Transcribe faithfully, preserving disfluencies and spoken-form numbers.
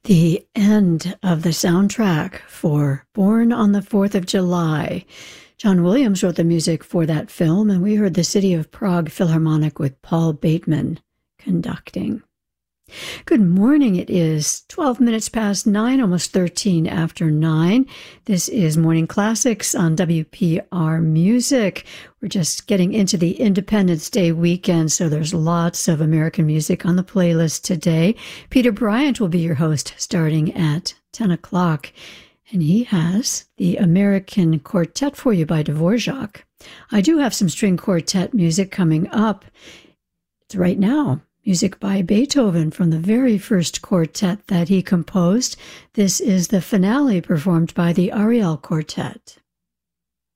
The end of the soundtrack for Born on the fourth of July. John Williams wrote the music for that film, and we heard the City of Prague Philharmonic with Paul Bateman conducting. Good morning. It is twelve minutes past nine, almost thirteen after nine. This is Morning Classics on W P R Music. We're just getting into the Independence Day weekend, so there's lots of American music on the playlist today. Peter Bryant will be your host starting at ten o'clock, and he has the American Quartet for you by Dvorak. I do have some string quartet music coming up. It's right now. Music by Beethoven from the very first quartet that he composed. This is the finale performed by the Ariel Quartet.